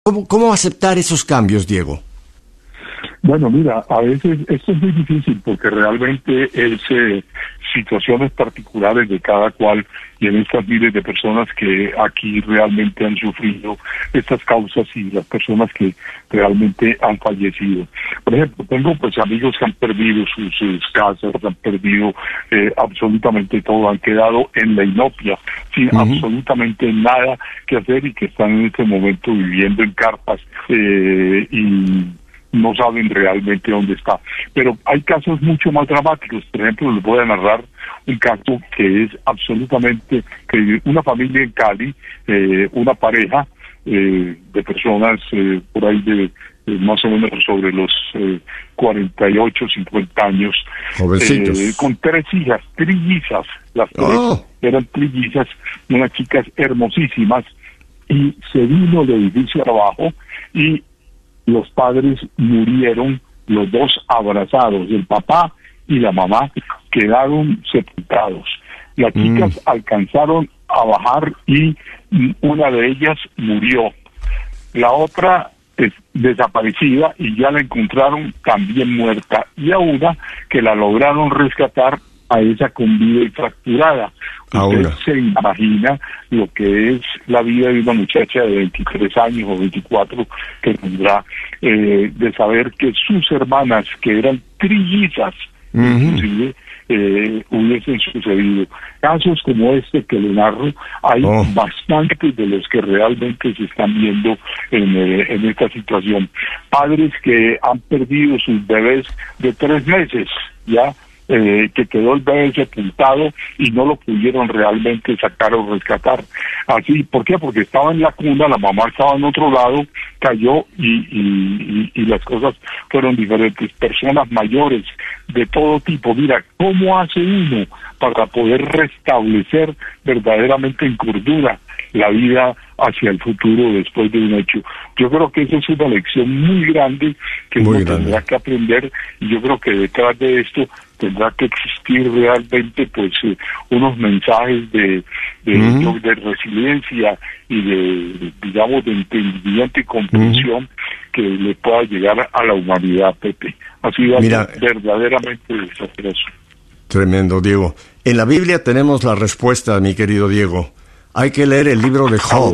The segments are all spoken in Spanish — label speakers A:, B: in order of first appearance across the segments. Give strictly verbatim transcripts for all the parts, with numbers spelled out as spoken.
A: ¿Cómo, cómo aceptar esos cambios, Diego?
B: Bueno, mira, a veces esto es muy difícil porque realmente es eh, situaciones particulares de cada cual, y en estas miles de personas que aquí realmente han sufrido estas causas y las personas que realmente han fallecido. Por ejemplo, tengo pues amigos que han perdido sus, sus casas, han perdido eh, absolutamente todo, han quedado en la inopia, sin uh-huh. absolutamente nada que hacer y que están en este momento viviendo en carpas eh, y no saben realmente dónde está. Pero hay casos mucho más dramáticos. Por ejemplo, les voy a narrar un caso que es absolutamente, que una familia en Cali, eh, una pareja eh, de personas eh, por ahí de eh, más o menos sobre los eh, cuarenta y ocho, cincuenta años, eh, con tres hijas, trillizas, las tres oh. eran trillizas, unas chicas hermosísimas, y se vino el edificio abajo y los padres murieron, los dos abrazados, el papá y la mamá quedaron sepultados. Las mm. chicas alcanzaron a bajar y una de ellas murió. La otra es desaparecida y ya la encontraron también muerta. Y a una que la lograron rescatar, a esa con vida y fracturada. Usted se imagina lo que es la vida de una muchacha de veintitrés años o veinticuatro que tendrá eh, de saber que sus hermanas, que eran trillizas, uh-huh. inclusive eh, hubiesen sucedido. Casos como este que le narro, hay oh. bastantes de los que realmente se están viendo en, eh, en esta situación. Padres que han perdido sus bebés de tres meses, ya, Eh, que quedó el bebé sepultado y no lo pudieron realmente sacar o rescatar. Así, ¿por qué? Porque estaba en la cuna, la mamá estaba en otro lado, cayó y, y, y, y las cosas fueron diferentes. Personas mayores de todo tipo. Mira, ¿cómo hace uno para poder restablecer verdaderamente en cordura la vida hacia el futuro después de un hecho? Yo creo que esa es una lección muy grande que muy uno grande. tendrá que aprender, y yo creo que detrás de esto tendrá que existir realmente pues eh, unos mensajes de de, uh-huh. de resiliencia y de, digamos, de entendimiento y comprensión uh-huh. que le pueda llegar a la humanidad, Pepe. Ha sido Mira, verdaderamente desastroso.
A: Tremendo, Diego. En la Biblia tenemos la respuesta, mi querido Diego. Hay que leer el libro de Job.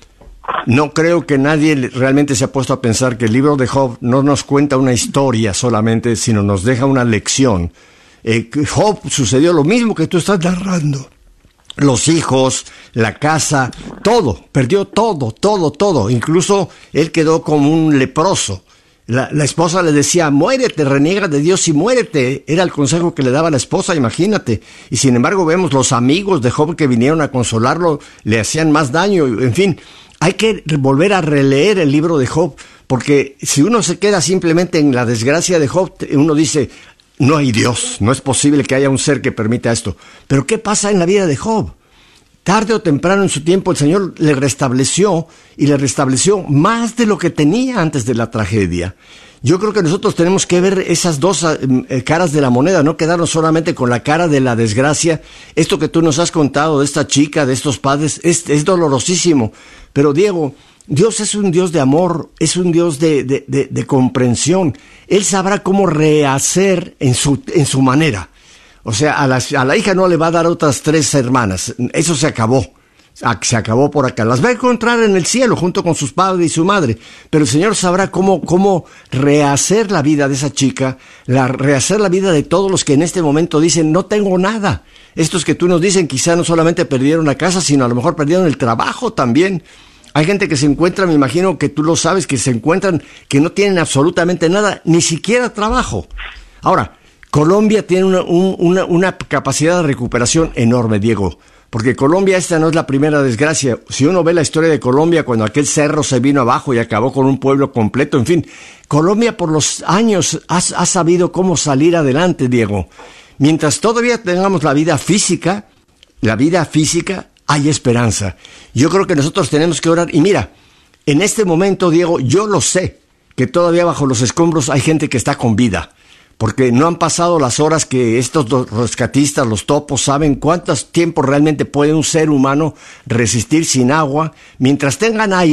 A: No creo que nadie realmente se ha puesto a pensar que el libro de Job no nos cuenta una historia solamente, sino nos deja una lección. Eh, Job sucedió lo mismo que tú estás narrando. Los hijos, la casa, todo, perdió todo, todo, todo. Incluso él quedó como un leproso. La, la esposa le decía, muérete, reniega de Dios y muérete. Era el consejo que le daba la esposa, imagínate. Y sin embargo vemos los amigos de Job que vinieron a consolarlo, le hacían más daño. En fin, hay que volver a releer el libro de Job, porque si uno se queda simplemente en la desgracia de Job, uno dice, no hay Dios, no es posible que haya un ser que permita esto. Pero ¿qué pasa en la vida de Job? Tarde o temprano en su tiempo el Señor le restableció y le restableció más de lo que tenía antes de la tragedia. Yo creo que nosotros tenemos que ver esas dos eh, caras de la moneda, no quedarnos solamente con la cara de la desgracia. Esto que tú nos has contado de esta chica, de estos padres, es, es dolorosísimo. Pero Diego, Dios es un Dios de amor, es un Dios de, de, de, de comprensión. Él sabrá cómo rehacer en su, en su manera. O sea, a la, a la hija no le va a dar otras tres hermanas. Eso se acabó. Se acabó por acá. Las va a encontrar en el cielo junto con sus padres y su madre. Pero el Señor sabrá cómo, cómo rehacer la vida de esa chica, la, rehacer la vida de todos los que en este momento dicen, no tengo nada. Estos que tú nos dicen quizá no solamente perdieron la casa, sino a lo mejor perdieron el trabajo también. Hay gente que se encuentra, me imagino que tú lo sabes, que se encuentran que no tienen absolutamente nada, ni siquiera trabajo. Ahora, Colombia tiene una, un, una, una capacidad de recuperación enorme, Diego, porque Colombia esta no es la primera desgracia. Si uno ve la historia de Colombia, cuando aquel cerro se vino abajo y acabó con un pueblo completo, en fin, Colombia por los años ha, ha sabido cómo salir adelante, Diego. Mientras todavía tengamos la vida física, la vida física, hay esperanza. Yo creo que nosotros tenemos que orar. Y mira, en este momento, Diego, yo lo sé, que todavía bajo los escombros hay gente que está con vida. Porque no han pasado las horas que estos rescatistas, los topos, saben cuántos tiempos realmente puede un ser humano resistir sin agua. Mientras tengan aire,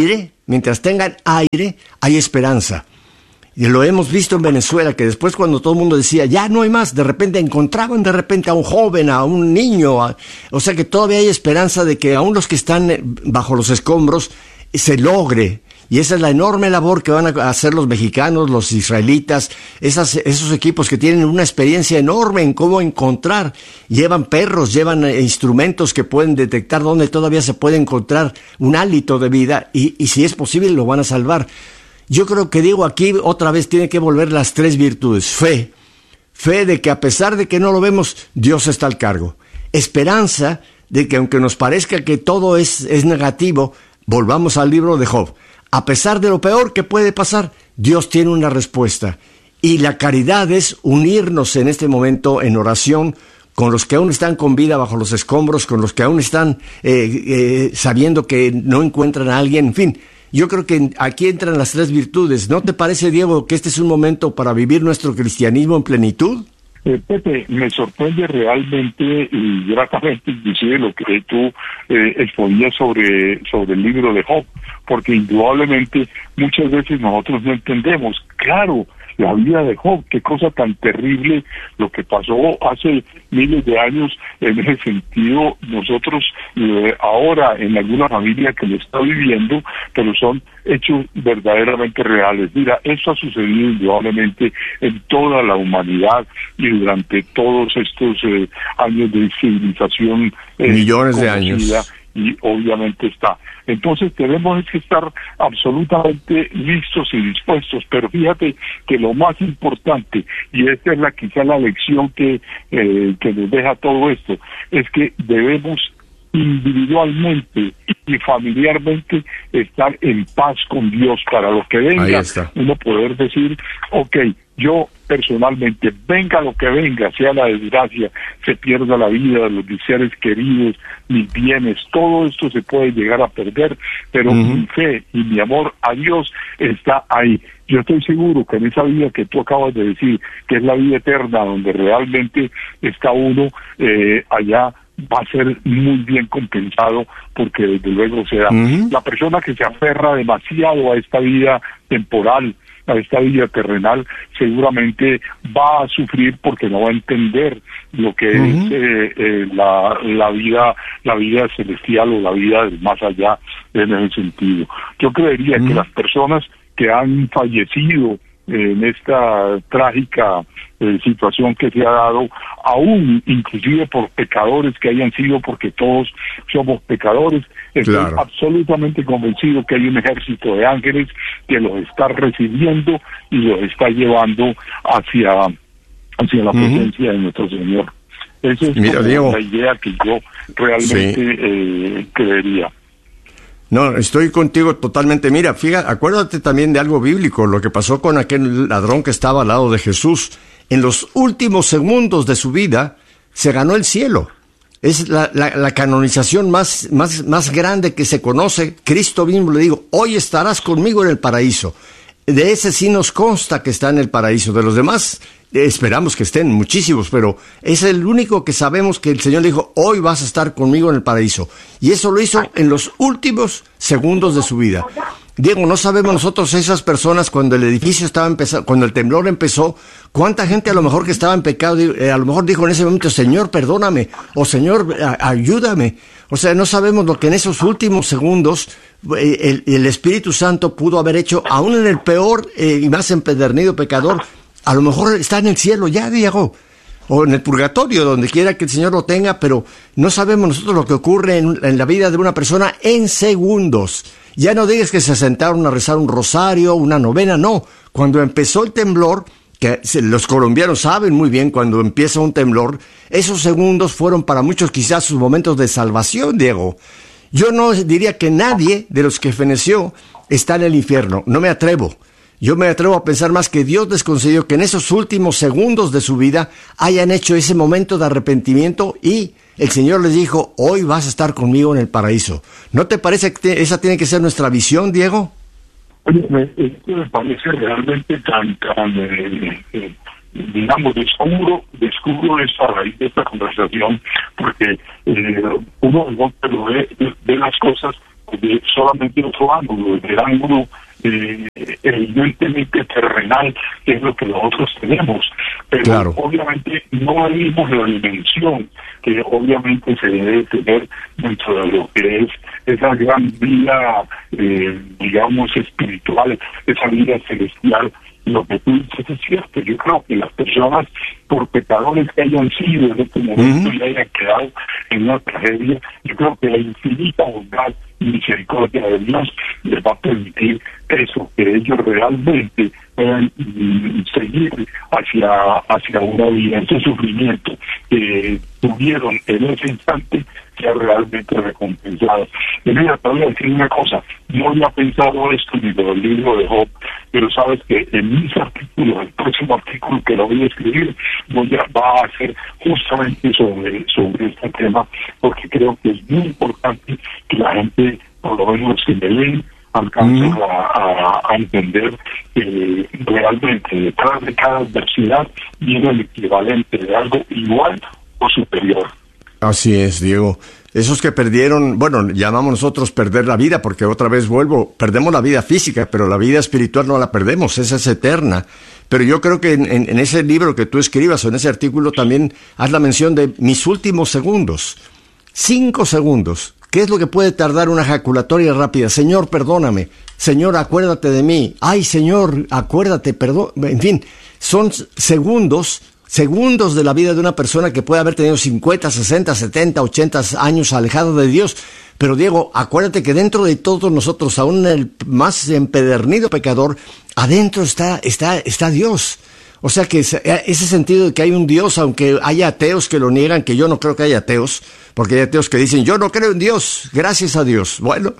A: mientras tengan aire, hay esperanza. Y lo hemos visto en Venezuela, que después cuando todo el mundo decía, ya no hay más, de repente encontraban de repente a un joven, a un niño. A, o sea que todavía hay esperanza de que aún los que están bajo los escombros se logre. Y esa es la enorme labor que van a hacer los mexicanos, los israelitas, esas, esos equipos que tienen una experiencia enorme en cómo encontrar. Llevan perros, llevan instrumentos que pueden detectar dónde todavía se puede encontrar un hálito de vida y, y si es posible lo van a salvar. Yo creo que digo aquí otra vez tiene que volver las tres virtudes. Fe, fe de que a pesar de que no lo vemos, Dios está al cargo. Esperanza de que aunque nos parezca que todo es, es negativo, volvamos al libro de Job. A pesar de lo peor que puede pasar, Dios tiene una respuesta. Y la caridad es unirnos en este momento en oración con los que aún están con vida bajo los escombros, con los que aún están eh, eh, sabiendo que no encuentran a alguien, en fin. Yo creo que aquí entran las tres virtudes. ¿No te parece, Diego, que este es un momento para vivir nuestro cristianismo en plenitud?
B: Eh, Pepe, me sorprende realmente y gratamente inclusive lo que tú eh, exponías sobre, sobre el libro de Job, porque indudablemente muchas veces nosotros no entendemos, claro, la vida de Job, qué cosa tan terrible lo que pasó hace miles de años. En ese sentido, nosotros eh, ahora en alguna familia que lo está viviendo, pero son hechos verdaderamente reales. Mira, esto ha sucedido indudablemente en toda la humanidad y durante todos estos eh, años de civilización.
A: Eh, Millones de años.
B: Y obviamente está. Entonces tenemos que estar absolutamente listos y dispuestos, pero fíjate que lo más importante, y esta es la quizá la lección que, eh, que nos deja todo esto, es que debemos individualmente y familiarmente estar en paz con Dios para lo que venga, uno poder decir, ok, yo personalmente, venga lo que venga, sea la desgracia, se pierda la vida de los mis seres queridos, mis bienes, todo esto se puede llegar a perder, pero uh-huh. mi fe y mi amor a Dios está ahí. Yo estoy seguro que en esa vida que tú acabas de decir, que es la vida eterna, donde realmente está uno eh, allá, va a ser muy bien compensado, porque desde luego será uh-huh. la persona que se aferra demasiado a esta vida temporal, a esta vida terrenal, seguramente va a sufrir porque no va a entender lo que uh-huh. es eh, eh, la, la vida la vida celestial o la vida del más allá en ese sentido. Yo creería uh-huh. que las personas que han fallecido en esta trágica eh, situación que se ha dado, aún inclusive por pecadores que hayan sido, porque todos somos pecadores, estoy claro. absolutamente convencido que hay un ejército de ángeles que los está recibiendo y los está llevando hacia, hacia la presencia uh-huh. de nuestro Señor. Esa es Mira, Diego, la idea que yo realmente sí. eh, creería.
A: No, estoy contigo totalmente. Mira, fíjate, acuérdate también de algo bíblico, lo que pasó con aquel ladrón que estaba al lado de Jesús. En los últimos segundos de su vida, se ganó el cielo. Es la, la, la canonización más, más, más grande que se conoce. Cristo mismo le dijo, hoy estarás conmigo en el paraíso. De ese sí nos consta que está en el paraíso. De los demás, eh, esperamos que estén muchísimos, pero es el único que sabemos que el Señor le dijo, hoy vas a estar conmigo en el paraíso. Y eso lo hizo en los últimos segundos de su vida. Diego, no sabemos nosotros esas personas cuando el edificio estaba empezando, cuando el temblor empezó, cuánta gente a lo mejor que estaba en pecado, eh, a lo mejor dijo en ese momento, Señor, perdóname, o Señor, a, ayúdame. O sea, no sabemos lo que en esos últimos segundos eh, el, el Espíritu Santo pudo haber hecho, aún en el peor eh, y más empedernido pecador. A lo mejor está en el cielo ya, Diego, o en el purgatorio, donde quiera que el Señor lo tenga, pero no sabemos nosotros lo que ocurre en, en la vida de una persona en segundos. Ya no digas que se sentaron a rezar un rosario, una novena, no. Cuando empezó el temblor, que los colombianos saben muy bien cuando empieza un temblor, esos segundos fueron para muchos quizás sus momentos de salvación, Diego. Yo no diría que nadie de los que feneció está en el infierno, no me atrevo. Yo me atrevo a pensar más que Dios les concedió que en esos últimos segundos de su vida hayan hecho ese momento de arrepentimiento y el Señor les dijo, hoy vas a estar conmigo en el paraíso. ¿No te parece que te, esa tiene que ser nuestra visión, Diego?
B: Oye, me, esto me parece realmente tan, tan eh, eh, digamos, descubro, descubro esta raíz de esta conversación, porque eh, uno de golpe lo ve, ve las cosas de solamente otro ángulo, desde el ángulo eh, evidentemente terrenal, que es lo que nosotros tenemos, pero
A: claro.
B: obviamente no vimos la dimensión que obviamente se debe tener dentro de lo que es esa gran vida, eh, digamos, espiritual, esa vida celestial. Lo que tú dices es cierto. Yo creo que las personas, por pecadores que hayan sido en este momento, uh-huh. y hayan quedado en una tragedia, yo creo que la infinita bondad y misericordia de Dios les va a permitir eso, que ellos realmente puedan mm, seguir hacia, hacia una vida, ese sufrimiento que tuvieron en ese instante, sea realmente recompensado. Y mira, te voy a decir una cosa, no había pensado esto ni del libro de Job, pero sabes que en mis artículos, el próximo artículo que lo voy a escribir, voy a, va a ser justamente sobre, sobre este tema, porque creo que es muy importante que la gente, por lo menos los que me leen, alcancen mm. a, a, a entender que realmente detrás de cada adversidad viene el equivalente de algo igual o superior.
A: Así es, Diego. Esos que perdieron, bueno, llamamos nosotros perder la vida, porque otra vez vuelvo, perdemos la vida física, pero la vida espiritual no la perdemos, esa es eterna. Pero yo creo que en, en, en ese libro que tú escribas o en ese artículo también haz la mención de mis últimos segundos. Cinco segundos. ¿Qué es lo que puede tardar una ejaculatoria rápida? Señor, perdóname. Señor, acuérdate de mí. Ay, Señor, acuérdate, perdón. En fin, son segundos, segundos de la vida de una persona que puede haber tenido cincuenta, sesenta, setenta, ochenta años alejado de Dios. Pero Diego, acuérdate que dentro de todos nosotros, aún el más empedernido pecador, adentro está, está, está Dios. O sea que ese sentido de que hay un Dios, aunque haya ateos que lo niegan, que yo no creo que haya ateos, porque hay ateos que dicen, yo no creo en Dios, gracias a Dios. Bueno,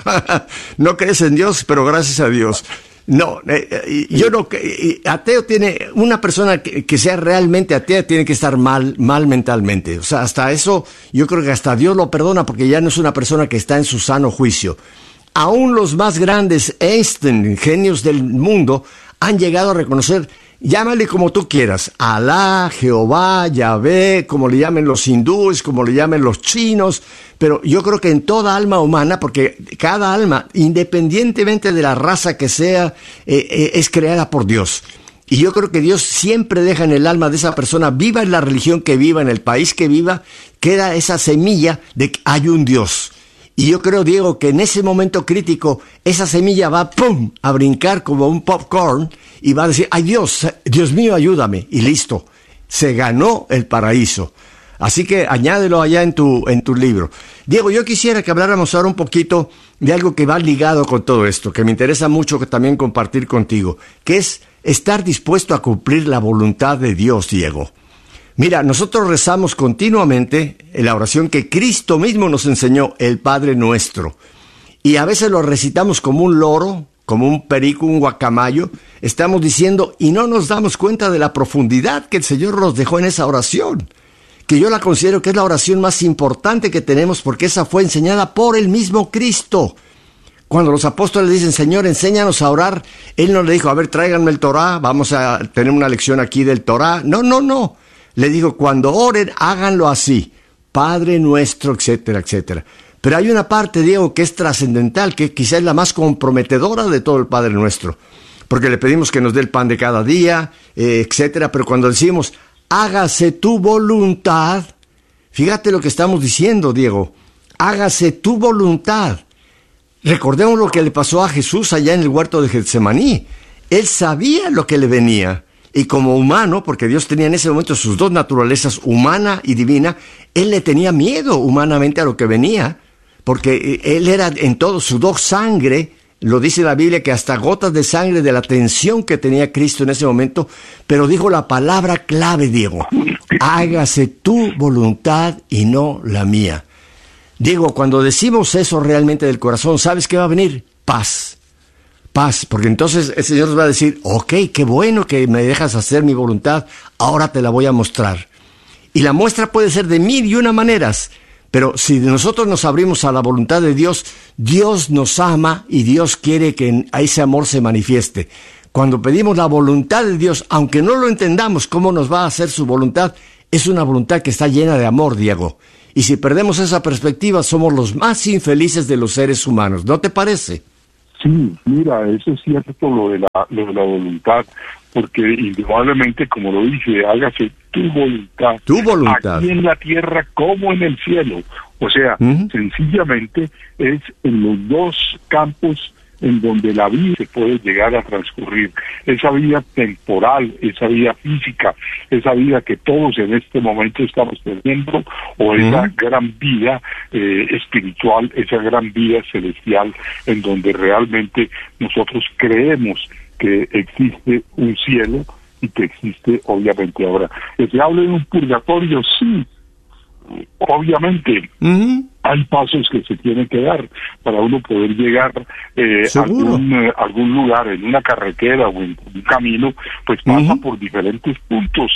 A: no crees en Dios, pero gracias a Dios. No, eh, yo no, ateo tiene, una persona que, que sea realmente atea tiene que estar mal, mal mentalmente. O sea, hasta eso, yo creo que hasta Dios lo perdona porque ya no es una persona que está en su sano juicio. Aún los más grandes Einstein, genios del mundo, han llegado a reconocer, llámale como tú quieras, Alá, Jehová, Yahvé, como le llamen los hindúes, como le llamen los chinos, pero yo creo que en toda alma humana, porque cada alma, independientemente de la raza que sea, eh, eh, es creada por Dios. Y yo creo que Dios siempre deja en el alma de esa persona, viva en la religión que viva, en el país que viva, queda esa semilla de que hay un Dios. Y yo creo, Diego, que en ese momento crítico, esa semilla va, ¡pum!, a brincar como un popcorn y va a decir, ¡ay Dios, Dios mío, ayúdame! Y listo, se ganó el paraíso. Así que añádelo allá en tu, en tu libro. Diego, yo quisiera que habláramos ahora un poquito de algo que va ligado con todo esto, que me interesa mucho que también compartir contigo, que es estar dispuesto a cumplir la voluntad de Dios, Diego. Mira, nosotros rezamos continuamente en la oración que Cristo mismo nos enseñó, el Padre Nuestro. Y a veces lo recitamos como un loro, como un perico, un guacamayo. Estamos diciendo y no nos damos cuenta de la profundidad que el Señor nos dejó en esa oración. Que yo la considero que es la oración más importante que tenemos porque esa fue enseñada por el mismo Cristo. Cuando los apóstoles dicen, Señor, enséñanos a orar, Él no le dijo, a ver, tráiganme el Torá, vamos a tener una lección aquí del Torá. No, no, no. Le digo, cuando oren, háganlo así, Padre Nuestro, etcétera, etcétera. Pero hay una parte, Diego, que es trascendental, que quizás es la más comprometedora de todo el Padre Nuestro, porque le pedimos que nos dé el pan de cada día, eh, etcétera. Pero cuando decimos, hágase tu voluntad, fíjate lo que estamos diciendo, Diego, hágase tu voluntad. Recordemos lo que le pasó a Jesús allá en el huerto de Getsemaní. Él sabía lo que le venía. Y como humano, porque Dios tenía en ese momento sus dos naturalezas, humana y divina, Él le tenía miedo humanamente a lo que venía, porque Él era en todo, sudó sangre, lo dice la Biblia, que hasta gotas de sangre de la tensión que tenía Cristo en ese momento, pero dijo la palabra clave, Diego, hágase tu voluntad y no la mía. Diego, cuando decimos eso realmente del corazón, ¿sabes qué va a venir? Paz. Paz, porque entonces el Señor nos va a decir, ok, qué bueno que me dejas hacer mi voluntad, ahora te la voy a mostrar. Y la muestra puede ser de mil y una maneras, pero si nosotros nos abrimos a la voluntad de Dios, Dios nos ama y Dios quiere que ese amor se manifieste. Cuando pedimos la voluntad de Dios, aunque no lo entendamos cómo nos va a hacer su voluntad, es una voluntad que está llena de amor, Diego. Y si perdemos esa perspectiva, somos los más infelices de los seres humanos. ¿No te parece?
B: Sí, mira, eso es cierto, lo de la, lo de la voluntad, porque indudablemente, como lo dice, hágase tu voluntad,
A: tu voluntad,
B: aquí en la tierra como en el cielo. O sea, uh-huh. sencillamente es en los dos campos en donde la vida se puede llegar a transcurrir, esa vida temporal, esa vida física, esa vida que todos en este momento estamos teniendo, o esa uh-huh. gran vida eh, espiritual, esa gran vida celestial, en donde realmente nosotros creemos que existe un cielo y que existe obviamente ahora. Que se hable de un purgatorio, sí, obviamente. Uh-huh. Hay pasos que se tienen que dar para uno poder llegar eh, a algún, eh, algún lugar, en una carretera o en un camino, pues pasa uh-huh. por diferentes puntos.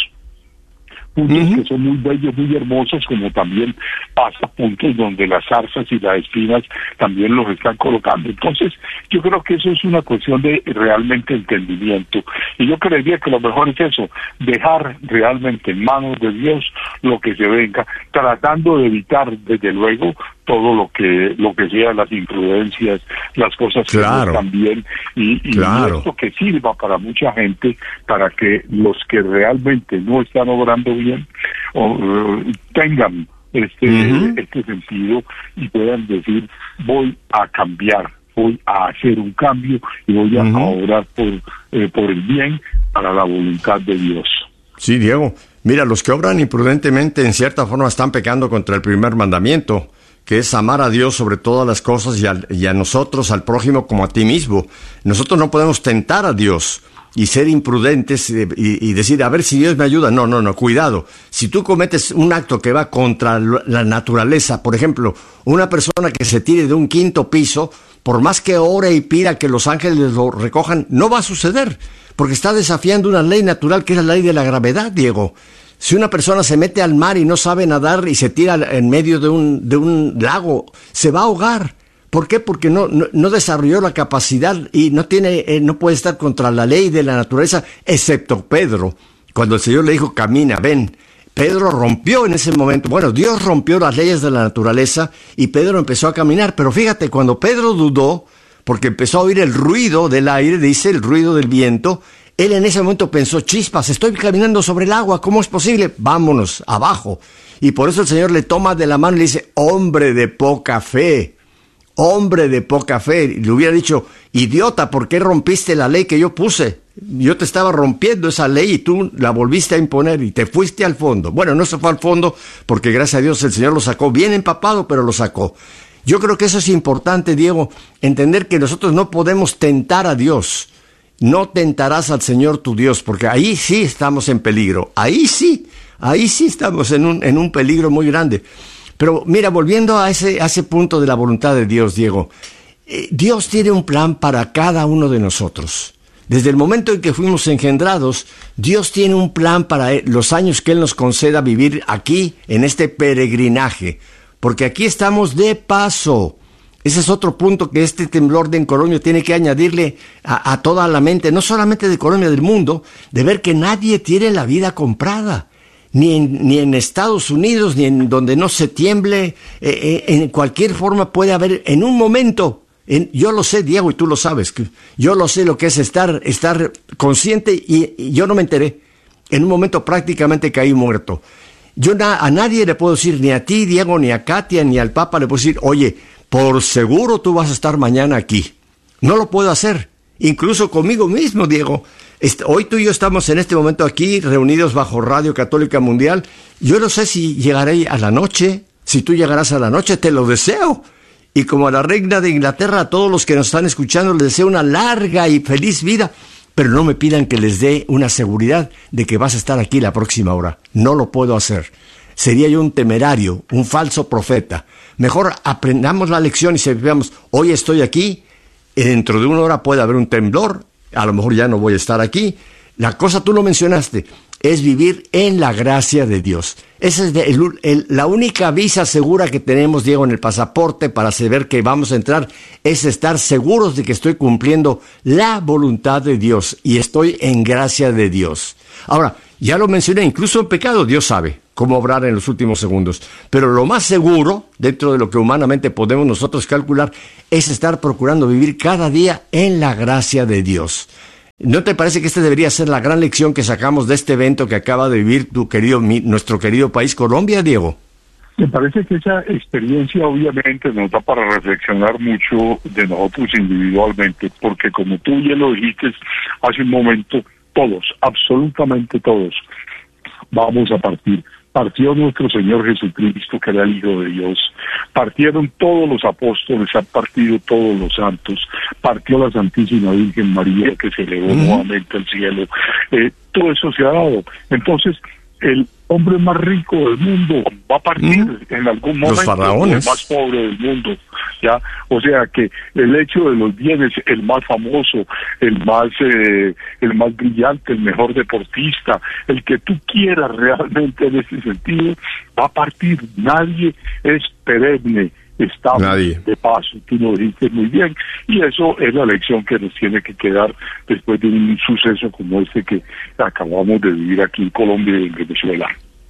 B: Puntos uh-huh. que son muy bellos, muy hermosos, como también pasa puntos donde las zarzas y las espinas también los están colocando. Entonces, yo creo que eso es una cuestión de realmente entendimiento. Y yo creería que lo mejor es eso, dejar realmente en manos de Dios lo que se venga, tratando de evitar, desde luego, todo lo que lo que sea las imprudencias, las cosas que
A: claro.
B: no están bien, y, y
A: claro.
B: esto que sirva para mucha gente, para que los que realmente no están obrando bien o uh, tengan este uh-huh. este sentido y puedan decir, voy a cambiar, voy a hacer un cambio y voy a, uh-huh. a obrar por eh, por el bien, para la voluntad de Dios.
A: Sí, Diego. Mira, los que obran imprudentemente en cierta forma están pecando contra el primer mandamiento, que es amar a Dios sobre todas las cosas y a, y a nosotros, al prójimo, como a ti mismo. Nosotros no podemos tentar a Dios y ser imprudentes y, y decir, a ver si Dios me ayuda. No, no, no, cuidado. Si tú cometes un acto que va contra la naturaleza, por ejemplo, una persona que se tire de un quinto piso, por más que ore y pida que los ángeles lo recojan, no va a suceder, porque está desafiando una ley natural que es la ley de la gravedad, Diego. Si una persona se mete al mar y no sabe nadar y se tira en medio de un, de un lago, se va a ahogar. ¿Por qué? Porque no, no, no desarrolló la capacidad y no tiene, eh, no puede estar contra la ley de la naturaleza, excepto Pedro. Cuando el Señor le dijo, camina, ven. Pedro rompió en ese momento, bueno, Dios rompió las leyes de la naturaleza y Pedro empezó a caminar. Pero fíjate, cuando Pedro dudó, porque empezó a oír el ruido del aire, dice, el ruido del viento, él en ese momento pensó, chispas, estoy caminando sobre el agua, ¿cómo es posible? Vámonos, abajo. Y por eso el Señor le toma de la mano y le dice, hombre de poca fe, hombre de poca fe. Y le hubiera dicho, idiota, ¿por qué rompiste la ley que yo puse? Yo te estaba rompiendo esa ley y tú la volviste a imponer y te fuiste al fondo. Bueno, no se fue al fondo porque gracias a Dios el Señor lo sacó bien empapado, pero lo sacó. Yo creo que eso es importante, Diego, entender que nosotros no podemos tentar a Dios. No tentarás al Señor tu Dios, porque ahí sí estamos en peligro. Ahí sí, ahí sí estamos en un, en un peligro muy grande. Pero mira, volviendo a ese, a ese punto de la voluntad de Dios, Diego, eh, Dios tiene un plan para cada uno de nosotros. Desde el momento en que fuimos engendrados, Dios tiene un plan para los años que Él nos conceda vivir aquí, en este peregrinaje, porque aquí estamos de paso. Ese es otro punto que este temblor de Colombia tiene que añadirle a, a toda la mente, no solamente de Colombia, del mundo, de ver que nadie tiene la vida comprada, ni en, ni en Estados Unidos, ni en donde no se tiemble, eh, eh, en cualquier forma puede haber, en un momento, en, yo lo sé, Diego, y tú lo sabes, yo lo sé lo que es estar, estar consciente y, y yo no me enteré, en un momento prácticamente caí muerto. Yo na, a nadie le puedo decir, ni a ti, Diego, ni a Katia, ni al Papa, le puedo decir, oye, por seguro tú vas a estar mañana aquí. No lo puedo hacer, incluso conmigo mismo, Diego. Este, hoy tú y yo estamos en este momento aquí, reunidos bajo Radio Católica Mundial. Yo no sé si llegaré a la noche, si tú llegarás a la noche, te lo deseo. Y como a la reina de Inglaterra, a todos los que nos están escuchando, les deseo una larga y feliz vida. Pero no me pidan que les dé una seguridad de que vas a estar aquí la próxima hora. No lo puedo hacer. Sería yo un temerario, un falso profeta. Mejor aprendamos la lección y sepamos, hoy estoy aquí, y dentro de una hora puede haber un temblor, a lo mejor ya no voy a estar aquí. La cosa, tú lo mencionaste, es vivir en la gracia de Dios. Esa es el, el, la única visa segura que tenemos, Diego, en el pasaporte para saber que vamos a entrar, es estar seguros de que estoy cumpliendo la voluntad de Dios y estoy en gracia de Dios. Ahora, Ya lo mencioné, incluso en pecado Dios sabe cómo obrar en los últimos segundos. Pero lo más seguro, dentro de lo que humanamente podemos nosotros calcular, es estar procurando vivir cada día en la gracia de Dios. ¿No te parece que esta debería ser la gran lección que sacamos de este evento que acaba de vivir tu querido, mi, nuestro querido país Colombia, Diego?
B: Me parece que esa experiencia obviamente nos da para reflexionar mucho de nosotros individualmente, porque como tú ya lo dijiste hace un momento, todos, absolutamente todos, vamos a partir. Partió nuestro Señor Jesucristo, que era el Hijo de Dios. Partieron todos los apóstoles, han partido todos los santos. Partió la Santísima Virgen María, que se elevó uh-huh. nuevamente al cielo. Eh, todo eso se ha dado. Entonces, el hombre más rico del mundo va a partir uh-huh. en algún momento.
A: Los faraones.
B: El más pobre del mundo, ya. O sea que el hecho de los bienes, el más famoso, el más eh, el más brillante, el mejor deportista, el que tú quieras realmente en ese sentido, va a partir. Nadie es perenne, está
A: Nadie.
B: de paso, tú lo dijiste muy bien, y eso es la lección que nos tiene que quedar después de un suceso como este que acabamos de vivir aquí en Colombia y en Venezuela.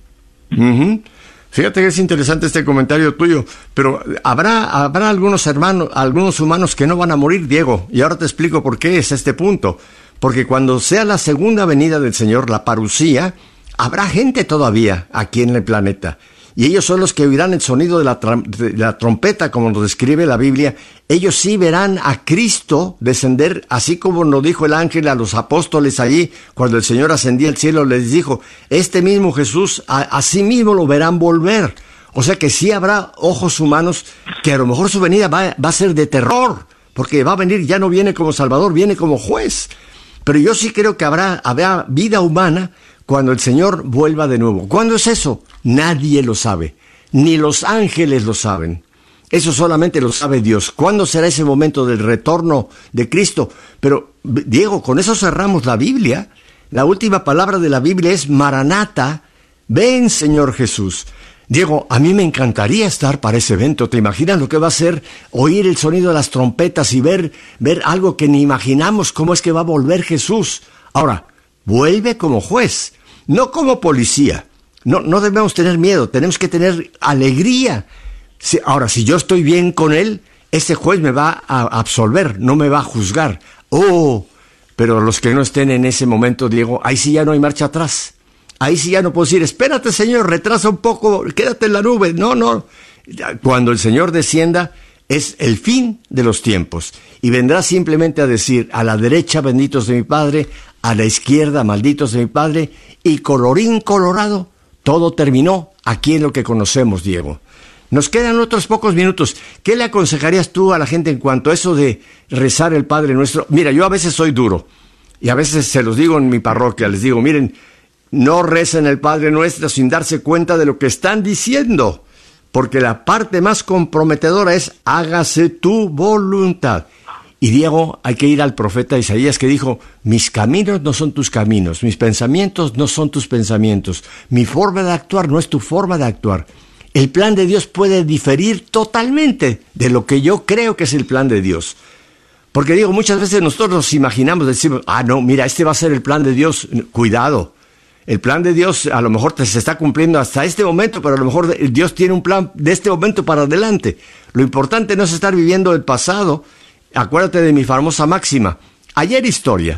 A: Uh-huh. Fíjate que es interesante este comentario tuyo, pero habrá habrá algunos hermanos, algunos humanos que no van a morir, Diego, y ahora te explico por qué es este punto. Porque cuando sea la segunda venida del Señor, la parusía, habrá gente todavía aquí en el planeta. Y ellos son los que oirán el sonido de la, tram- de la trompeta, como nos describe la Biblia. Ellos sí verán a Cristo descender, así como nos dijo el ángel a los apóstoles allí, cuando el Señor ascendía al cielo, les dijo, este mismo Jesús, a, a sí mismo lo verán volver. O sea que sí habrá ojos humanos que a lo mejor su venida va, va a ser de terror, porque va a venir, ya no viene como Salvador, viene como juez. Pero yo sí creo que habrá, habrá vida humana cuando el Señor vuelva de nuevo. ¿Cuándo es eso? Nadie lo sabe. Ni los ángeles lo saben. Eso solamente lo sabe Dios. ¿Cuándo será ese momento del retorno de Cristo? Pero, Diego, con eso cerramos la Biblia. La última palabra de la Biblia es Maranata. Ven, Señor Jesús. Diego, a mí me encantaría estar para ese evento. ¿Te imaginas lo que va a ser oír el sonido de las trompetas y ver, ver algo que ni imaginamos? ¿Cómo es que va a volver Jesús? Ahora, vuelve como juez, no como policía. No, no debemos tener miedo, tenemos que tener alegría. Si, ahora, si yo estoy bien con él, ese juez me va a absolver, no me va a juzgar. Oh, pero los que no estén en ese momento, Diego, ahí sí ya no hay marcha atrás. Ahí sí ya no puedo decir, espérate, Señor, retrasa un poco, quédate en la nube. No, no. Cuando el Señor descienda, es el fin de los tiempos. Y vendrá simplemente a decir, a la derecha, benditos de mi Padre, a la izquierda, malditos de mi Padre, y colorín colorado, todo terminó aquí en lo que conocemos, Diego. Nos quedan otros pocos minutos. ¿Qué le aconsejarías tú a la gente en cuanto a eso de rezar el Padre Nuestro? Mira, yo a veces soy duro, y a veces se los digo en mi parroquia, les digo, miren, no recen el Padre Nuestro sin darse cuenta de lo que están diciendo, porque la parte más comprometedora es, hágase tu voluntad. Y Diego, hay que ir al profeta Isaías que dijo, mis caminos no son tus caminos, mis pensamientos no son tus pensamientos, mi forma de actuar no es tu forma de actuar. El plan de Dios puede diferir totalmente de lo que yo creo que es el plan de Dios. Porque digo, muchas veces nosotros nos imaginamos, decimos, ah, no, mira, este va a ser el plan de Dios. Cuidado, el plan de Dios a lo mejor te, se está cumpliendo hasta este momento, pero a lo mejor Dios tiene un plan de este momento para adelante. Lo importante no es estar viviendo el pasado. Acuérdate de mi famosa máxima. Ayer historia,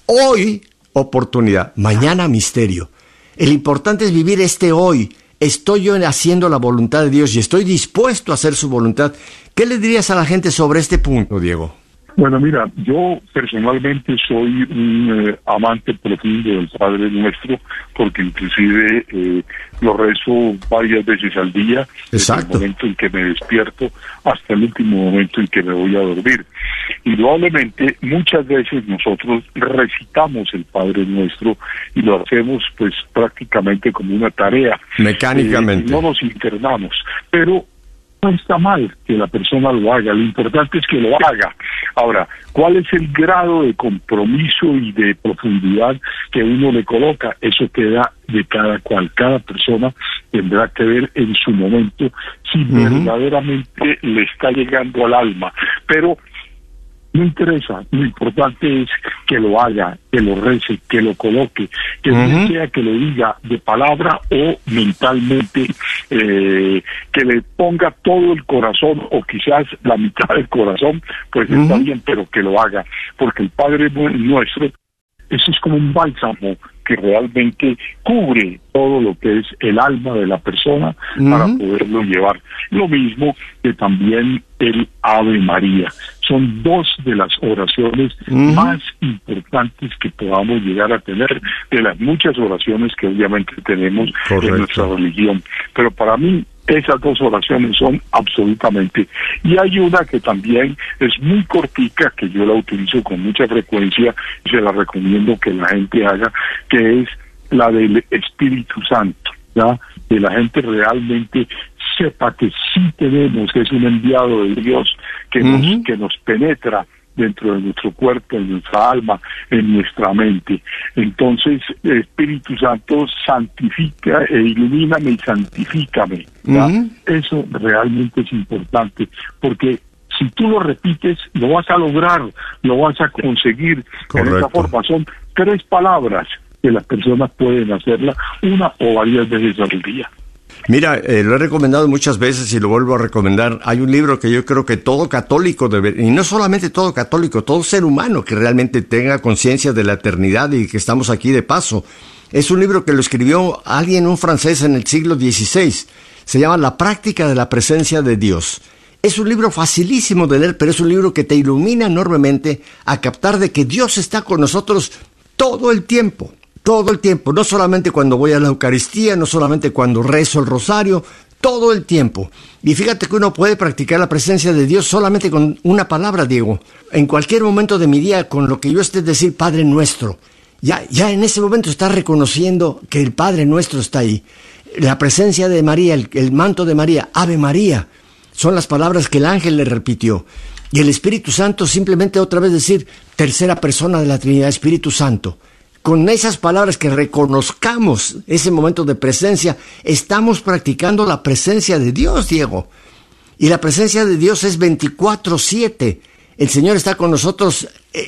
A: hoy oportunidad, mañana misterio. El importante es vivir este hoy. Estoy yo haciendo la voluntad de Dios y estoy dispuesto a hacer su voluntad. ¿Qué le dirías a la gente sobre este punto, Diego?
B: Bueno, mira, yo personalmente soy un eh, amante profundo del Padre Nuestro, porque inclusive eh, lo rezo varias veces al día, desde el momento en que me despierto hasta el último momento en que me voy a dormir. Indudablemente, muchas veces nosotros recitamos el Padre Nuestro y lo hacemos pues prácticamente como una tarea.
A: Mecánicamente.
B: Eh, no nos internamos, pero no está mal que la persona lo haga, lo importante es que lo haga. Ahora, ¿cuál es el grado de compromiso y de profundidad que uno le coloca? Eso queda de cada cual. Cada persona tendrá que ver en su momento si uh-huh. verdaderamente le está llegando al alma. Pero No interesa, lo importante es que lo haga, que lo rece, que lo coloque, que uh-huh. sea que lo diga de palabra o mentalmente, eh, que le ponga todo el corazón o quizás la mitad del corazón, pues uh-huh. está bien, pero que lo haga, porque el Padre Nuestro, eso es como un bálsamo que realmente cubre todo lo que es el alma de la persona uh-huh. para poderlo llevar. Lo mismo que también el Ave María. Son dos de las oraciones uh-huh. más importantes que podamos llegar a tener, de las muchas oraciones que obviamente tenemos Correcto. En nuestra religión. Pero para mí, esas dos oraciones son absolutamente. Y hay una que también es muy cortica, que yo la utilizo con mucha frecuencia y se la recomiendo que la gente haga, que es la del Espíritu Santo, ¿ya? Que la gente realmente sepa que sí tenemos, que es un enviado de Dios que uh-huh. nos que nos penetra dentro de nuestro cuerpo, en nuestra alma, en nuestra mente. Entonces, el Espíritu Santo santifica e ilumíname y santifícame. Uh-huh. Eso realmente es importante, porque si tú lo repites, lo vas a lograr, lo vas a conseguir. Correcto. De esta forma son tres palabras que las personas pueden hacerla una o varias veces al día.
A: Mira, eh, lo he recomendado muchas veces y lo vuelvo a recomendar. Hay un libro que yo creo que todo católico debe, y no solamente todo católico, todo ser humano que realmente tenga conciencia de la eternidad y que estamos aquí de paso. Es un libro que lo escribió alguien, un francés en el siglo dieciséis. Se llama La práctica de la presencia de Dios. Es un libro facilísimo de leer, pero es un libro que te ilumina enormemente a captar de que Dios está con nosotros todo el tiempo. Todo el tiempo, no solamente cuando voy a la Eucaristía, no solamente cuando rezo el rosario, todo el tiempo. Y fíjate que uno puede practicar la presencia de Dios solamente con una palabra, Diego. En cualquier momento de mi día, con lo que yo esté decir Padre Nuestro, ya, ya en ese momento está reconociendo que el Padre Nuestro está ahí. La presencia de María, el, el manto de María, Ave María, son las palabras que el ángel le repitió. Y el Espíritu Santo simplemente otra vez decir, tercera persona de la Trinidad, Espíritu Santo. Con esas palabras que reconozcamos ese momento de presencia, estamos practicando la presencia de Dios, Diego. Y la presencia de Dios es veinticuatro siete. El Señor está con nosotros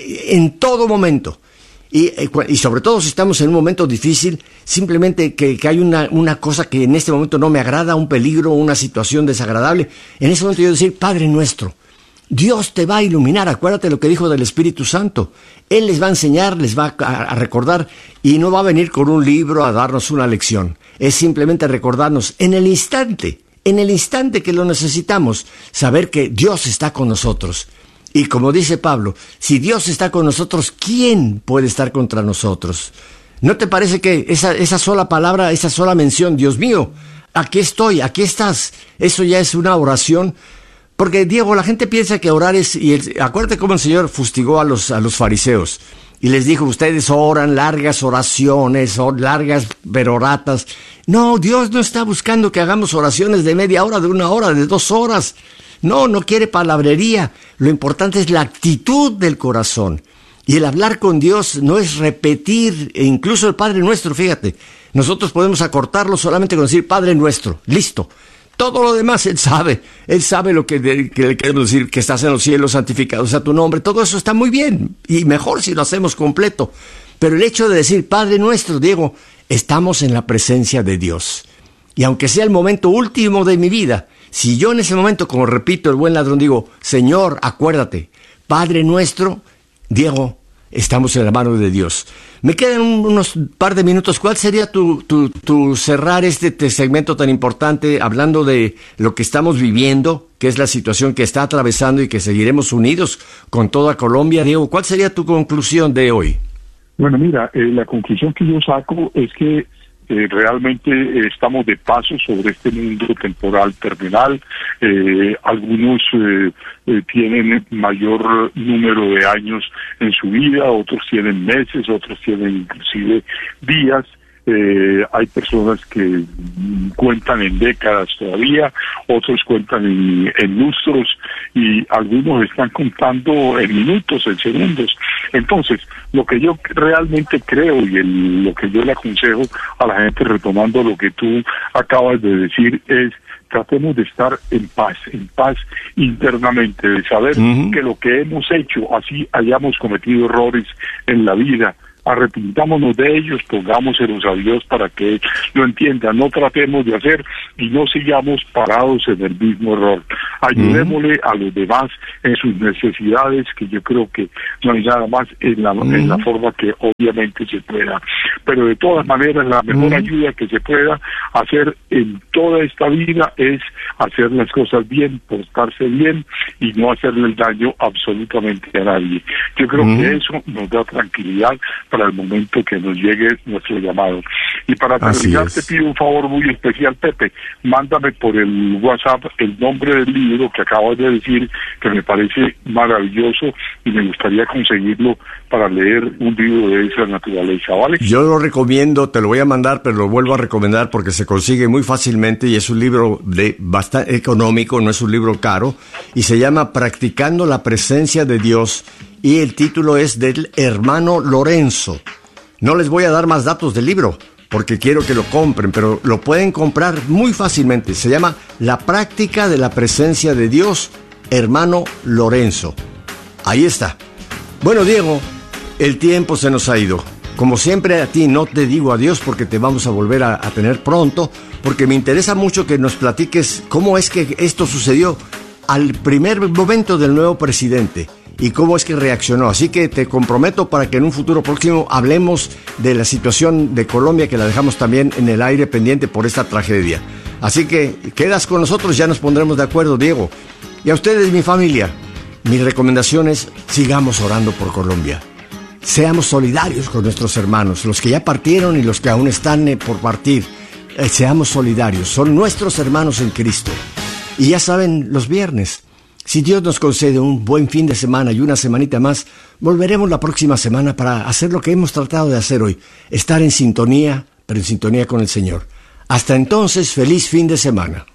A: en todo momento. Y, y sobre todo si estamos en un momento difícil, simplemente que, que hay una, una cosa que en este momento no me agrada, un peligro, una situación desagradable. En ese momento yo decir, Padre Nuestro, Dios te va a iluminar, acuérdate lo que dijo del Espíritu Santo. Él les va a enseñar, les va a, a recordar, y no va a venir con un libro a darnos una lección. Es simplemente recordarnos en el instante, en el instante que lo necesitamos, saber que Dios está con nosotros. Y como dice Pablo, si Dios está con nosotros, ¿quién puede estar contra nosotros? ¿No te parece que esa, esa sola palabra, esa sola mención, Dios mío, aquí estoy, aquí estás, eso ya es una oración? Porque, Diego, la gente piensa que orar es... Y el, acuérdate cómo el Señor fustigó a los, a los fariseos. Y les dijo, ustedes oran largas oraciones, o largas peroratas. No, Dios no está buscando que hagamos oraciones de media hora, de una hora, de dos horas. No, no quiere palabrería. Lo importante es la actitud del corazón. Y el hablar con Dios no es repetir, e incluso el Padre Nuestro, fíjate. Nosotros podemos acortarlo solamente con decir Padre Nuestro. Listo. Todo lo demás Él sabe, Él sabe lo que, de, que le queremos decir, que estás en los cielos, santificado sea tu nombre, todo eso está muy bien, y mejor si lo hacemos completo. Pero el hecho de decir, Padre Nuestro, Diego, estamos en la presencia de Dios. Y aunque sea el momento último de mi vida, si yo en ese momento, como repito, el buen ladrón, digo, Señor, acuérdate, Padre Nuestro, Diego, estamos en la mano de Dios. Me quedan unos par de minutos. ¿Cuál sería tu, tu, tu cerrar este segmento tan importante hablando de lo que estamos viviendo, que es la situación que está atravesando y que seguiremos unidos con toda Colombia? Diego, ¿cuál sería tu conclusión de hoy?
B: Bueno, mira, eh, la conclusión que yo saco es que Eh, realmente eh, estamos de paso sobre este mundo temporal terminal. Eh, algunos eh, eh, tienen mayor número de años en su vida, otros tienen meses, otros tienen inclusive días, eh, hay personas que cuentan en décadas todavía, otros cuentan en, en lustros y algunos están contando en minutos, en segundos. Entonces, lo que yo realmente creo y el, lo que yo le aconsejo a la gente, retomando lo que tú acabas de decir, es tratemos de estar en paz, en paz internamente, de saber uh-huh. que lo que hemos hecho, así hayamos cometido errores en la vida, arrepintámonos de ellos, pongámoselos a Dios para que lo entienda, no tratemos de hacer y no sigamos parados en el mismo error. Ayudémosle uh-huh. a los demás en sus necesidades, que yo creo que no hay nada más en la, uh-huh. en la forma que obviamente se pueda. Pero de todas maneras, la mejor uh-huh. ayuda que se pueda hacer en toda esta vida es hacer las cosas bien, portarse bien y no hacerle el daño absolutamente a nadie. Yo creo uh-huh. que eso nos da tranquilidad para el momento que nos llegue nuestro llamado. Y para terminar, te pido un favor muy especial, Pepe, mándame por el WhatsApp el nombre del libro que acabas de decir, que me parece maravilloso y me gustaría conseguirlo para leer un libro de esa naturaleza, ¿vale?
A: Yo lo recomiendo, te lo voy a mandar, pero lo vuelvo a recomendar porque se consigue muy fácilmente y es un libro de bastante económico, no es un libro caro, y se llama Practicando la Presencia de Dios, y el título es del hermano Lorenzo. No les voy a dar más datos del libro, porque quiero que lo compren, pero lo pueden comprar muy fácilmente. Se llama La Práctica de la Presencia de Dios, hermano Lorenzo. Ahí está. Bueno, Diego, el tiempo se nos ha ido. Como siempre, a ti no te digo adiós porque te vamos a volver a, a tener pronto, porque me interesa mucho que nos platiques cómo es que esto sucedió al primer momento del nuevo presidente y cómo es que reaccionó. Así que te comprometo para que en un futuro próximo hablemos de la situación de Colombia, que la dejamos también en el aire pendiente por esta tragedia. Así que quedas con nosotros, ya nos pondremos de acuerdo, Diego. Y a ustedes, mi familia, mi recomendación es: sigamos orando por Colombia. Seamos solidarios con nuestros hermanos, los que ya partieron y los que aún están eh, por partir. Eh, seamos solidarios, son nuestros hermanos en Cristo. Y ya saben, los viernes, si Dios nos concede un buen fin de semana y una semanita más, volveremos la próxima semana para hacer lo que hemos tratado de hacer hoy, estar en sintonía, pero en sintonía con el Señor. Hasta entonces, feliz fin de semana.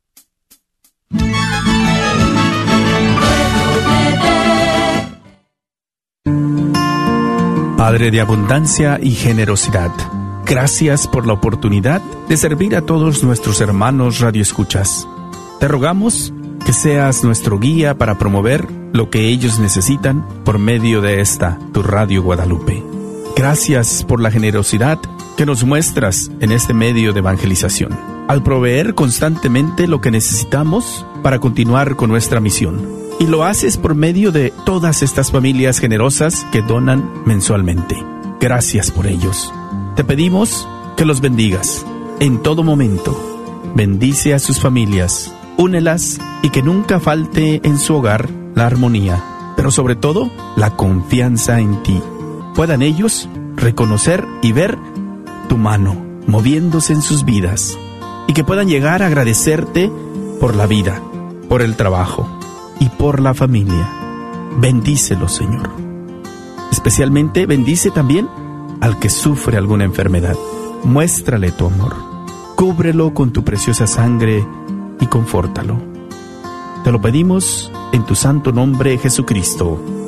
C: Padre de abundancia y generosidad, gracias por la oportunidad de servir a todos nuestros hermanos radioescuchas. Te rogamos que seas nuestro guía para promover lo que ellos necesitan por medio de esta, tu Radio Guadalupe. Gracias por la generosidad que nos muestras en este medio de evangelización, al proveer constantemente lo que necesitamos para continuar con nuestra misión. Y lo haces por medio de todas estas familias generosas que donan mensualmente. Gracias por ellos. Te pedimos que los bendigas en todo momento. Bendice a sus familias, únelas y que nunca falte en su hogar la armonía, pero sobre todo la confianza en ti. Puedan ellos reconocer y ver tu mano moviéndose en sus vidas y que puedan llegar a agradecerte por la vida, por el trabajo y por la familia. Bendícelo, Señor. Especialmente bendice también al que sufre alguna enfermedad. Muéstrale tu amor. Cúbrelo con tu preciosa sangre y confórtalo. Te lo pedimos en tu santo nombre, Jesucristo.